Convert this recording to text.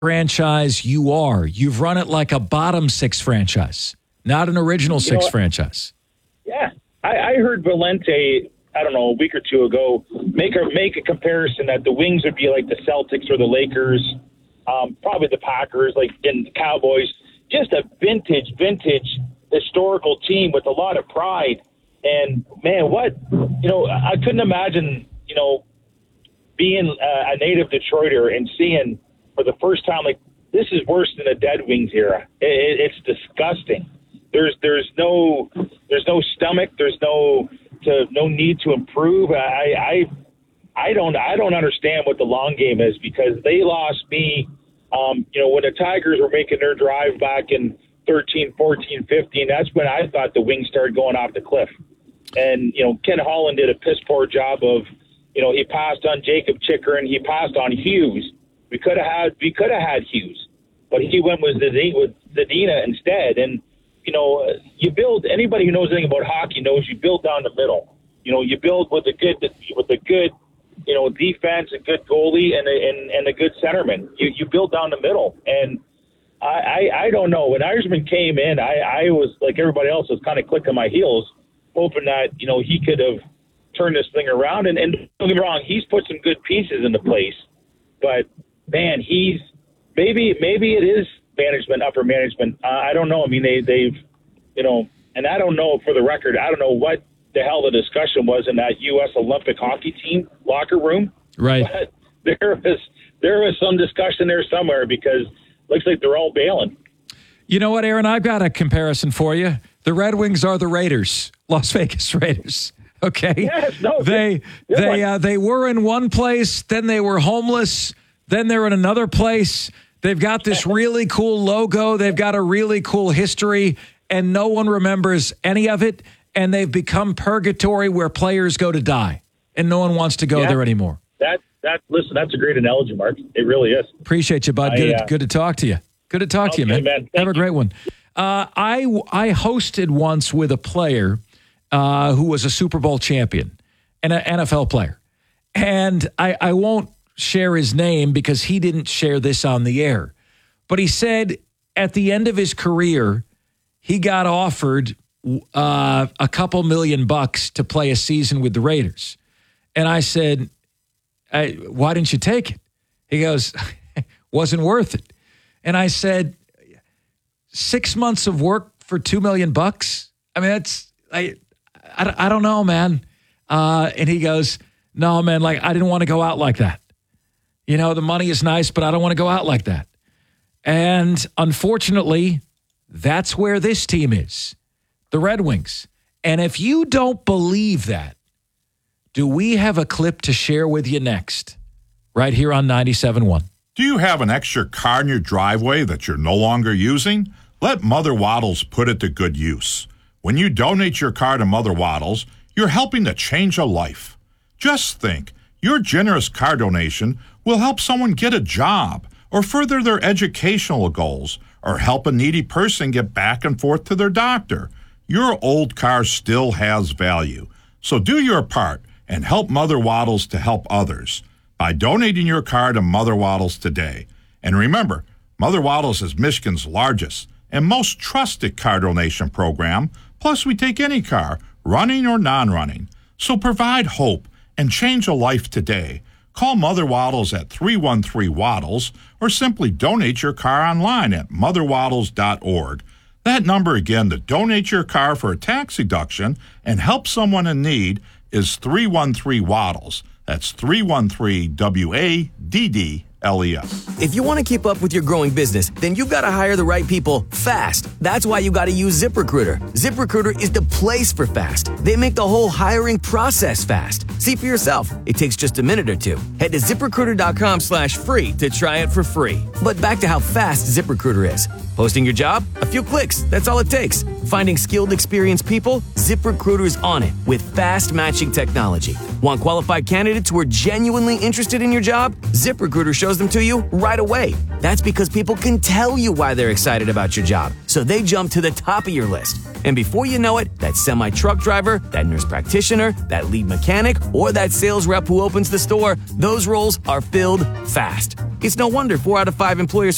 franchise you are. You've run it like a bottom six franchise, not an original six franchise. Yeah. I heard Valente, I don't know, a week or two ago, make a comparison that the Wings would be like the Celtics or the Lakers, probably the Packers, like in the Cowboys. Just a vintage historical team with a lot of pride. And, man, I couldn't imagine, being a native Detroiter and seeing for the first time, like, this is worse than the Dead Wings era. It's disgusting. There's no stomach. There's no need to improve. I don't understand what the long game is, because they lost me, when the Tigers were making their drive back in 13, 14, 15, that's when I thought the Wings started going off the cliff. And, Ken Holland did a piss poor job of, he passed on Jacob Chikrin, he passed on Hughes. We could have had Hughes, but he went with Zadina instead. And, you build, anybody who knows anything about hockey knows you build down the middle. You build with a good, defense, a good goalie, and a good centerman. You build down the middle. And I don't know. When Yzerman came in, I was, like everybody else, was kind of clicking my heels, hoping that, he could have turned this thing around. And don't get me wrong, he's put some good pieces into place. But, man, maybe it is management, upper management. I don't know. I mean, they've, and I don't know, for the record, I don't know what the hell the discussion was in that U.S. Olympic hockey team locker room. Right. But there was some discussion there somewhere, because it looks like they're all bailing. You know what, Aaron? I've got a comparison for you. The Red Wings are the Raiders, Las Vegas Raiders. Okay. Yes, no, they were in one place, then they were homeless, then they're in another place. They've got this really cool logo. They've got a really cool history, and no one remembers any of it. And they've become purgatory where players go to die, and no one wants to go there anymore. Listen, that's a great analogy, Mark. It really is. Appreciate you, bud. Good to talk to you. Good to talk to you, man. Have a great one. I hosted once with a player who was a Super Bowl champion and an NFL player. And I won't share his name because he didn't share this on the air. But he said at the end of his career, he got offered a couple $1 million to play a season with the Raiders. And I said, why didn't you take it? He goes, wasn't worth it. And I said, 6 months of work for $2 million? I mean, I don't know, man. And he goes, no, man, like, I didn't want to go out like that. The money is nice, but I don't want to go out like that. And unfortunately, that's where this team is, the Red Wings. And if you don't believe that, do we have a clip to share with you next, right here on 97.1? Do you have an extra car in your driveway that you're no longer using? Let Mother Waddles put it to good use. When you donate your car to Mother Waddles, you're helping to change a life. Just think, your generous car donation will help someone get a job or further their educational goals or help a needy person get back and forth to their doctor. Your old car still has value. So do your part and help Mother Waddles to help others by donating your car to Mother Waddles today. And remember, Mother Waddles is Michigan's largest and most trusted car donation program. Plus, we take any car, running or non-running. So provide hope and change a life today. Call Mother Waddles at 313-WADDLES or simply donate your car online at motherwaddles.org. That number again to donate your car for a tax deduction and help someone in need is 313-WADDLES. That's 313-WADDLES. If you want to keep up with your growing business, then you've got to hire the right people fast. That's why you got to use ZipRecruiter. ZipRecruiter is the place for fast. They make the whole hiring process fast. See for yourself. It takes just a minute or two. Head to ZipRecruiter.com/free to try it for free. But back to how fast ZipRecruiter is. Posting your job? A few clicks. That's all it takes. Finding skilled, experienced people? ZipRecruiter's on it with fast matching technology. Want qualified candidates who are genuinely interested in your job? ZipRecruiter shows them to you right away. That's because people can tell you why they're excited about your job, so they jump to the top of your list. And before you know it, that semi-truck driver, that nurse practitioner, that lead mechanic, or that sales rep who opens the store, those roles are filled fast. It's no wonder 4 out of 5 employers